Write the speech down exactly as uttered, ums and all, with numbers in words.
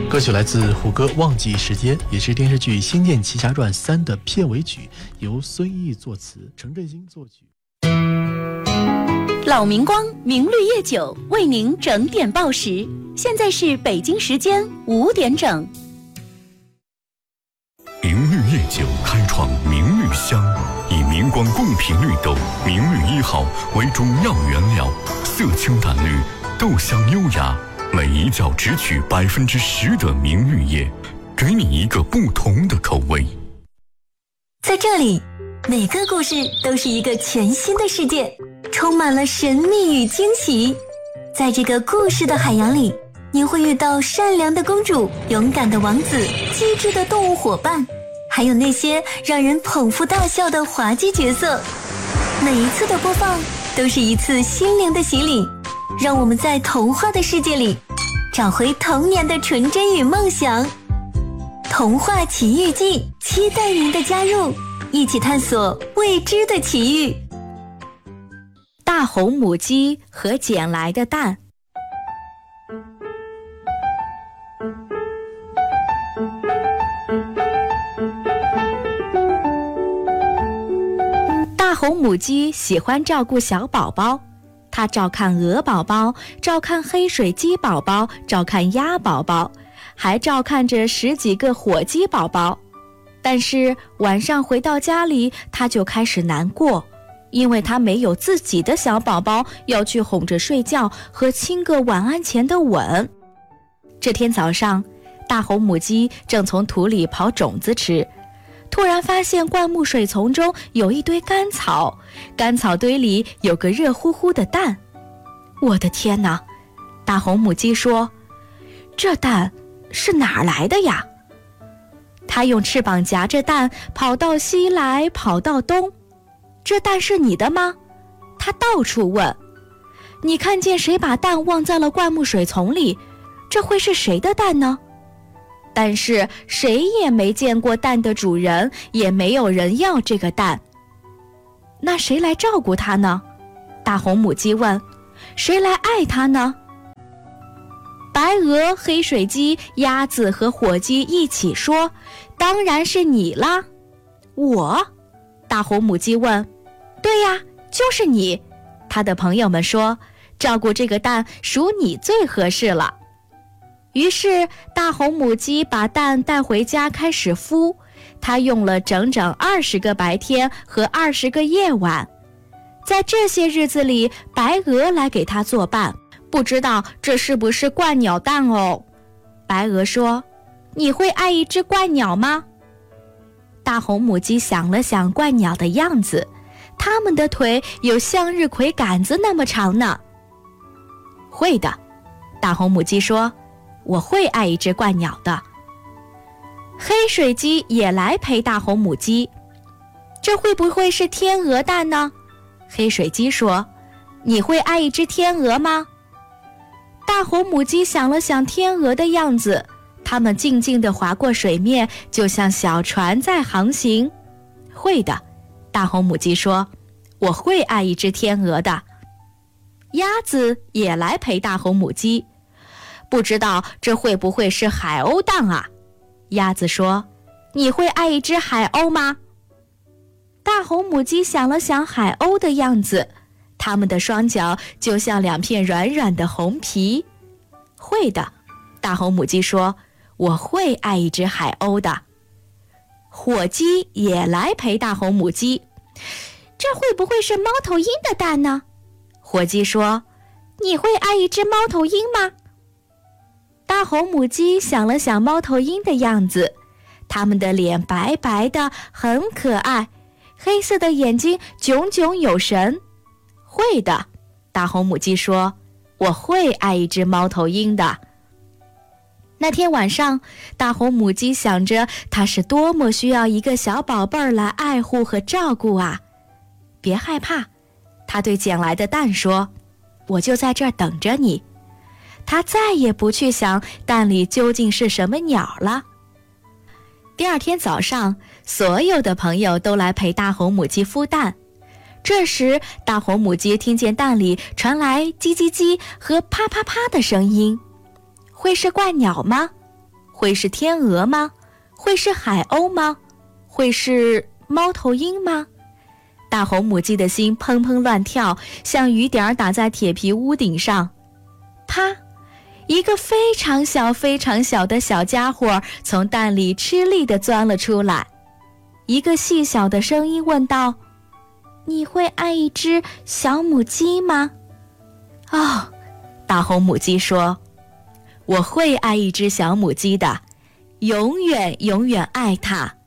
歌曲来自胡歌《忘记时间》，也是电视剧《仙剑奇侠传三》的片尾曲，由孙毅作词，陈振兴作曲。 老明光明绿叶酒为您整点报时，现在是北京时间五点整。 明绿叶酒开创明绿香，以明光贡品绿豆明绿一号为主要原料，色清淡绿，豆香优雅，每一窖只取百分之十的明绿叶，给你一个不同的口味。 在这里，每个故事都是一个全新的世界，充满了神秘与惊喜。在这个故事的海洋里，你会遇到善良的公主、勇敢的王子、机智的动物伙伴，还有那些让人捧腹大笑的滑稽角色。每一次的播放都是一次心灵的洗礼，让我们在童话的世界里找回童年的纯真与梦想。童话奇遇记，期待您的加入，一起探索未知的奇遇。 大红母鸡和捡来的蛋。大红母鸡喜欢照顾小宝宝，它照看鹅宝宝，照看黑水鸡宝宝，照看鸭宝宝，还照看着十几个火鸡宝宝。但是晚上回到家里，它就开始难过，因为它没有自己的小宝宝要去哄着睡觉和亲个晚安前的吻。这天早上，大红母鸡正从土里刨种子吃，突然发现灌木水丛中有一堆干草，干草堆里有个热乎乎的蛋。我的天哪！大红母鸡说，这蛋是哪儿来的呀？它用翅膀夹着蛋，跑到西来，跑到东。这蛋是你的吗？它到处问。你看见谁把蛋忘在了灌木水丛里？这会是谁的蛋呢？但是谁也没见过蛋的主人，也没有人要这个蛋。那谁来照顾它呢？大红母鸡问。谁来爱它呢？白鹅、黑水鸡、鸭子和火鸡一起说，当然是你啦。我？大红母鸡问。对呀，就是你。他的朋友们说，照顾这个蛋属你最合适了。于是大红母鸡把蛋带回家开始孵，它用了整整二十个白天和二十个夜晚。在这些日子里，白鹅来给它作伴，不知道这是不是鹳鸟蛋哦。白鹅说，你会爱一只鹳鸟吗？大红母鸡想了想鹳鸟的样子，它们的腿有向日葵杆子那么长呢。会的，大红母鸡说，我会爱一只鹳鸟的。黑水鸡也来陪大红母鸡，这会不会是天鹅蛋呢？黑水鸡说，你会爱一只天鹅吗？大红母鸡想了想天鹅的样子，它们静静地划过水面，就像小船在航行。会的，大红母鸡说，我会爱一只天鹅的。鸭子也来陪大红母鸡，不知道这会不会是海鸥蛋啊？鸭子说，你会爱一只海鸥吗？大红母鸡想了想海鸥的样子，它们的双脚就像两片软软的红皮。会的，大红母鸡说，我会爱一只海鸥的。火鸡也来陪大红母鸡，这会不会是猫头鹰的蛋呢？火鸡说，你会爱一只猫头鹰吗？大红母鸡想了想猫头鹰的样子，它们的脸白白的，很可爱，黑色的眼睛炯炯有神。会的，大红母鸡说，我会爱一只猫头鹰的。那天晚上，大红母鸡想着它是多么需要一个小宝贝儿来爱护和照顾啊。别害怕，它对捡来的蛋说，我就在这儿等着你。它再也不去想蛋里究竟是什么鸟了。第二天早上，所有的朋友都来陪大红母鸡孵蛋。这时，大红母鸡听见蛋里传来叽叽叽和啪啪啪的声音。会是鹳鸟吗？ 会是天鹅吗？会是海鸥吗？会是猫头鹰吗？大红母鸡的心砰砰乱跳，像雨点打在铁皮屋顶上。啪！一个非常小非常小的小家伙从蛋里吃力地钻了出来。一个细小的声音问道：你会爱一只小母鸡吗？哦，大红母鸡说，我会爱一只小母鸡的，永远永远爱它。